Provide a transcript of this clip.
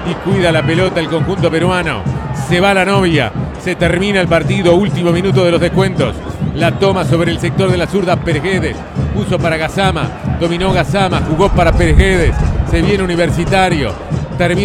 y cuida la pelota el conjunto peruano. Se va la novia, se termina el partido, último minuto de los descuentos. La toma sobre el sector de la zurda Pérez, puso para Gassama, dominó Gassama, jugó para Pérez, se viene Universitario, termina